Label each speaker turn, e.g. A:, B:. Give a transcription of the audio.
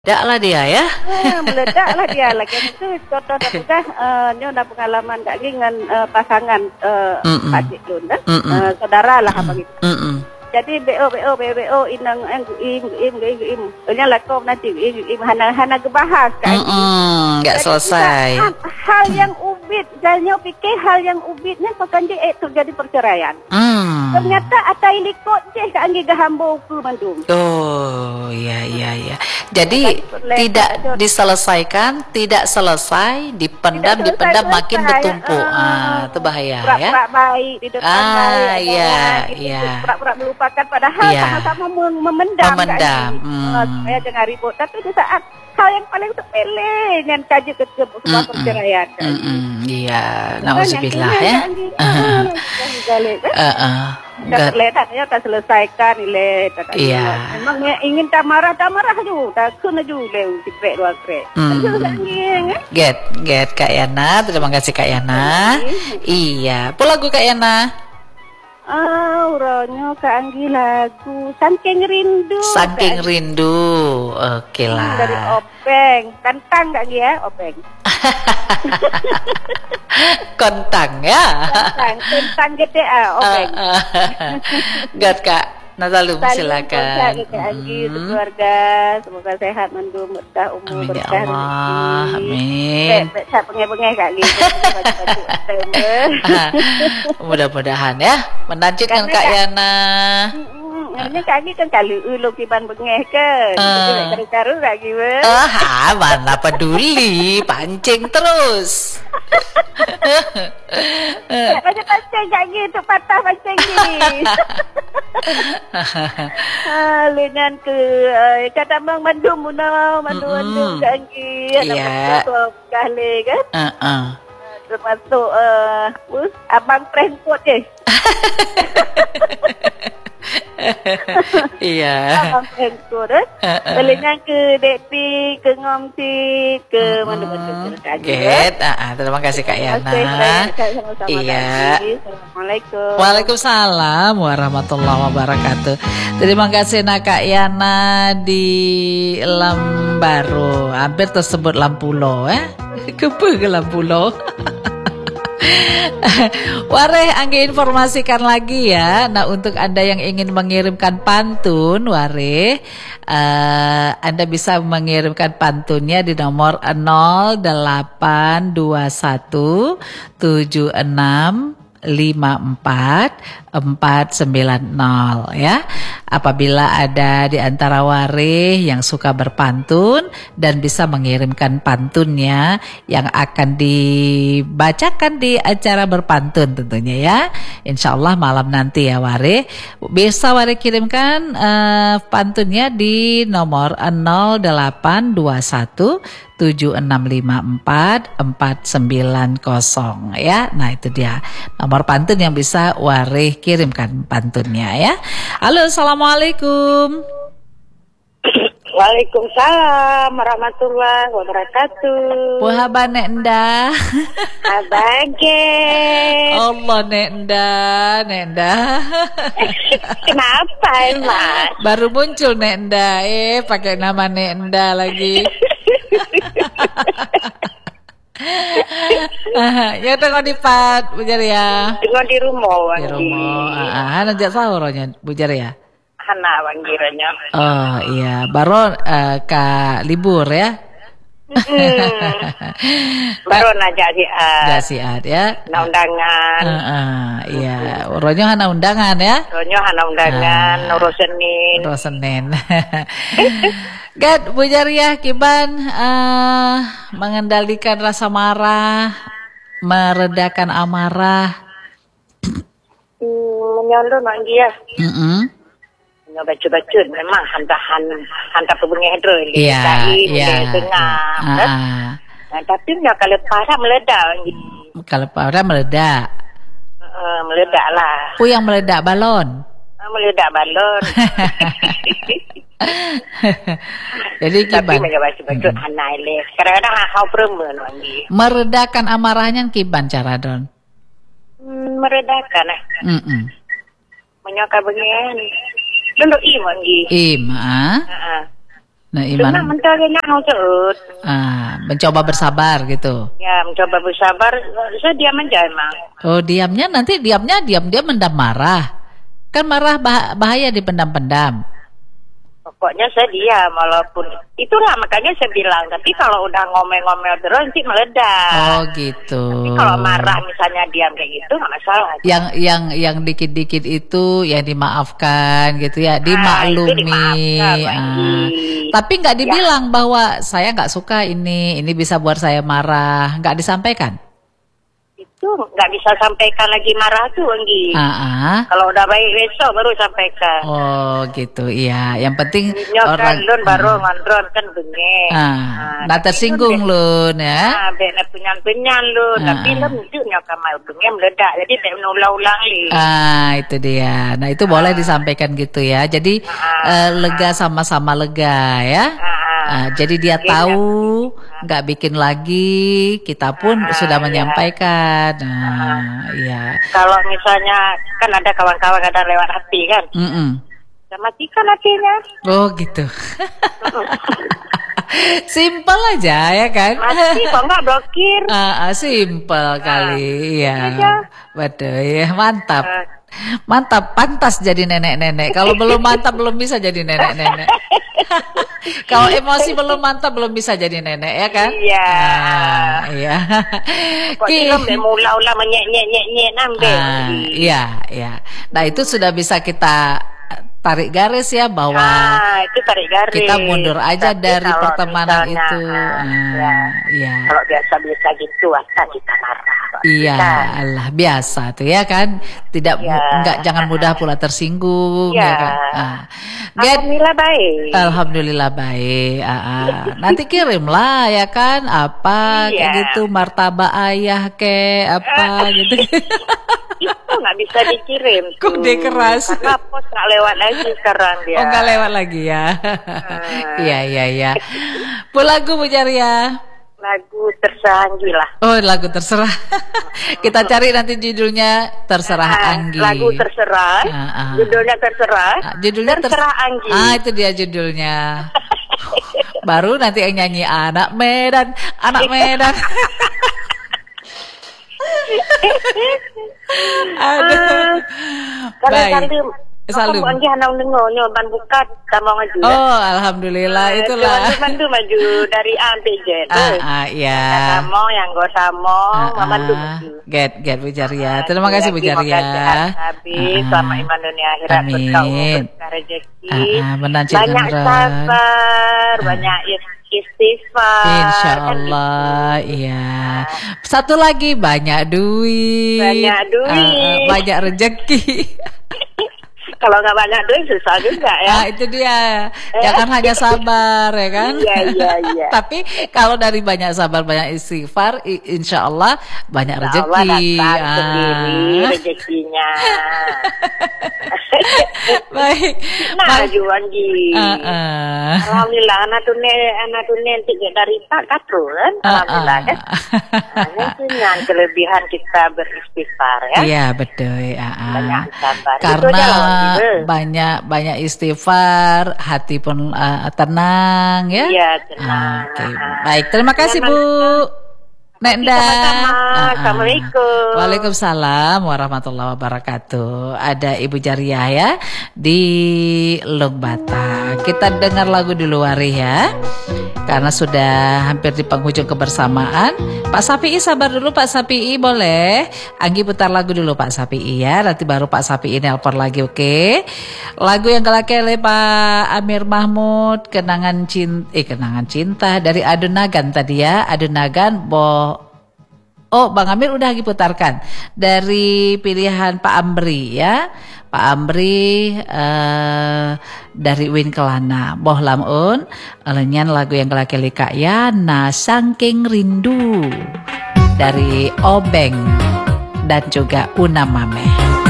A: Meledak lah dia ya.
B: Meledak lah dia lagi itu contoh dah dia ada pengalaman kak dengan pasangan Pakcik Lun dah. Saudara lah apa gitu. Jadi BO inang im nya lakom nanti im hana gebahas kak.
A: Enggak selesai.
B: Hal yang ubit, jangan fikir hal yang ubit ni pakan dia terjadi perceraian. Ternyata atai likot je kak anggi gahambo ku mandum.
A: Oh, iya. Jadi tidak diselesaikan, tidak selesai, dipendam makin bertumpuk. Itu bahaya ya.
B: Pura-pura baik di depan baik.
A: Iya.
B: Pura-pura melupakan padahal sama-sama memendam. Supaya jangan ribut. Tapi di saat hal yang paling sepele yang kaji ke sebuah perceraian.
A: Iya, nauzubillah ya.
B: Tak terletak ya, tak selesaikan nilai.
A: Iya.
B: Memang ingin tak marah juga, tak kena juga tipe dua krek.
A: Get Kak Yana, terima kasih Kak Yana. Iya, apa lagu Kak Yana?
B: Uronyo Kak Anggi lagu Saking Rindu.
A: Oke lah.
B: Dari Openg, kentang Kak Anggi ya, Openg.
A: Kontang ya.
B: Kentang GTA, Openg.
A: Gat Kak Nazalum, silakan.
B: Kak Anggi, keluarga, semoga sehat, mendung, berkah umur,
A: amin,
B: berkah
A: ya Allah.
B: Amin. Saya pengeh-pengeh Kak Anggi.
A: Mudah-mudahan ya menanjutkan Kak Yana.
B: Ini Kak Anggi kan kali kiban bengeh kan. Jadi karu Kak Anggi.
A: Mana peduli, pancing terus.
B: Banyak pancing Kak Anggi, untuk patah pancing ni. Lengan ke kata bang mandum Kak Anggi.
A: Iya.
B: Kali kan. Termasuk abang transport je.
A: Iya.
B: Abang transport Belingan ke Dekti, ke Ngomsi, ke mana-mana.
A: Terima kasih Kak Yana. Iya.
B: Assalamualaikum.
A: Waalaikumsalam warahmatullahi wabarakatuh. Terima kasih Kak Yana di Lambaru. Hampir tersebut Lampulo Kepe ke Lampulo. Wareh Anggi informasikan lagi ya. Nah, untuk Anda yang ingin mengirimkan pantun, Wareh, Anda bisa mengirimkan pantunnya di nomor 0821 76 54490 ya. Apabila ada di antara wareh yang suka berpantun dan bisa mengirimkan pantunnya yang akan dibacakan di acara berpantun tentunya ya. Insyaallah malam nanti ya wareh. Bisa wareh kirimkan pantunnya di nomor 0821 7654-490 ya. Nah itu dia nomor pantun yang bisa wareh kirimkan pantunnya ya. Halo, assalamualaikum.
B: Waalaikumsalam warahmatullahi wabarakatuh.
A: Wahaba nek nda.
B: Abage.
A: Allah nek nda.
B: Kenapa emang?
A: Baru muncul nek nda, pakai nama nek nda lagi. Ya tengok di pat bujar ya.
B: Tengok di rumah.
A: Di rumah. Najak sahurnya bujar ya.
B: Hana wanggiranya.
A: Oh iya, baru ka libur ya.
B: Baru najak
A: siat ya.
B: Na undangan.
A: Iya, ronyo hana undangan ya.
B: Ronyo hana undangan,
A: Rosenin. Gad Bujariah Kiban mengendalikan rasa marah, meredakan amarah.
B: Menyondong dia. Baca-baca memang hantar pebengeh drone.
A: Iya.
B: Tengah. Tapi kalau parah meledak.
A: Kalau parah meledak.
B: Meledak lah.
A: Apa yang meledak balon?
B: Meledak balon.
A: Jadi kiban.
B: Tapi baca-baca hanai le. Kadang-kadang hau premen wangi.
A: Meredakan amarahnya kiban cara don?
B: Meredakan Menyokap begini. Dulu wangi.
A: Nah, iman. Mencoba bersabar gitu.
C: Ya, mencoba bersabar. Saya diam aja emang.
A: Oh, diamnya diam mendam marah. Kan marah bahaya dipendam-pendam.
C: Pokoknya saya diam, walaupun itulah makanya saya bilang. Tapi kalau udah ngomel-ngomel terus nanti meledak.
A: Oh gitu.
C: Tapi kalau marah misalnya diam kayak gitu nggak masalah.
A: Yang dikit-dikit itu ya dimaafkan gitu ya, dimaklumi. Tapi nggak dibilang bahwa saya nggak suka ini bisa buat saya marah, nggak disampaikan.
C: Itu nggak bisa sampaikan lagi marah tuh, Anggi. Kalau udah baik besok baru sampaikan.
A: Oh gitu, iya. Yang penting
C: orang lun baru ngondron kan bengeng.
A: Nah tersinggung lun ya.
C: Bena penyan lun, tapi lun itu nyokamal bengeng meledak, jadi tak mengulang-ulang li.
A: Itu dia. Nah itu boleh disampaikan gitu ya. Jadi lega sama-sama lega ya. Jadi dia tahu nggak bikin lagi, kita pun sudah menyampaikan. Iya.
C: Kalau misalnya kan ada kawan-kawan kadang lewat HP kan, matikan HP-nya.
A: Oh gitu. Simple aja ya kan.
C: Mati kok nggak blokir.
A: Simple kali ya. Betul ya, mantap. Mantap, pantas jadi nenek-nenek. Kalau belum mantap belum bisa jadi nenek-nenek. Kalau emosi belum mantap belum bisa jadi nenek ya kan?
C: Iya.
A: Iya.
C: Kok mula-mula menyek-nyek nambe.
A: Iya. Nah, itu sudah bisa kita tarik garis ya bahwa
C: itu tarik garis.
A: Kita mundur aja dari pertemanan misalnya, itu.
C: Iya. Kalau biasa-biasa gitu, asal kita marah.
A: Iya, Allah biasa tuh ya kan. Tidak enggak jangan mudah pula tersinggung ya kan.
C: Alhamdulillah baik.
A: Alhamdulillah baik. Nanti kirimlah ya kan apa kayak gitu, martabak ayah apa gitu.
C: Itu nggak bisa dikirim.
A: Kode keras.
C: Karena pos nggak lewat lagi sekarang dia.
A: Oh nggak lewat lagi ya. Iya. Lagu Bu Jaria.
C: Lagu terserah Anggi lah.
A: Oh lagu terserah. Kita cari nanti judulnya Terserah Anggi.
C: Lagu terserah. Judulnya terserah.
A: Judulnya
C: terserah Anggi.
A: Itu dia judulnya. Baru nanti yang nyanyi anak Medan. Aduh. Baik. Salam.
C: Anggi hanau dengar nyoban buka tambah maju.
A: Oh, alhamdulillah itulah.
C: Maju dari A sampai Z.
A: Iya.
C: Kamu yang go samo, maju.
A: Get Bu Jaria. Terima kasih Bu Jaria.
C: Habis sama iman dunia akhirat berkah rezeki.
A: Banyak
C: sabar, banyak istighfar.
A: Insyaallah, iya. Satu lagi banyak duit. Banyak rezeki.
C: Kalau nggak banyak duit susah juga ya.
A: Itu dia. Jangan hanya sabar ya kan.
C: Iya.
A: Tapi kalau dari banyak sabar banyak istighfar, insya Allah banyak rezeki.
C: Sendiri rezekinya.
A: Baik.
C: Maju Anggi. Alhamdulillah anak tunen tiga dari Pak Katro kan. Alhamdulillah kan. Dengan kelebihan kita beristighfar ya.
A: Iya betul.
C: Banyak sabar.
A: Karena banyak istighfar, hati pun tenang ya.
C: Iya tenang.
A: Baik, terima kasih Bu Nenda.
C: Assalamualaikum.
A: Waalaikumsalam warahmatullahi wabarakatuh. Ada Ibu Jariah ya di Logbata. Kita dengar lagu di luar ya. Karena sudah hampir di penghujung kebersamaan. Pak Sapi'i sabar dulu Pak Sapi'i boleh. Anggi putar lagu dulu Pak Sapi'i ya. Nanti baru Pak Sapi'i nelpon lagi oke. Lagu yang kelakele Pak Amir Mahmud Kenangan Cinta dari Adunagan tadi ya. Adunagan Bang Amir udah diputarkan dari pilihan Pak Amri ya. Pak Amri dari Win Kelana Boh Lamun lenyan lagu yang kelakeli Kak Yana Sangking Rindu dari Obeng dan juga Una Mameh.